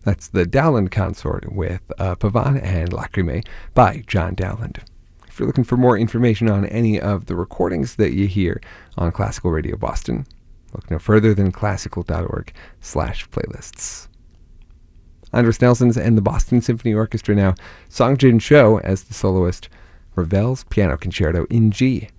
That's the Dowland Consort with Pavane and Lacrime by John Dowland. If you're looking for more information on any of the recordings that you hear on Classical Radio Boston, look no further than classical.org/playlists. Andros Nelson's and the Boston Symphony Orchestra now. Song Jin Cho as the soloist, Ravel's Piano Concerto in G,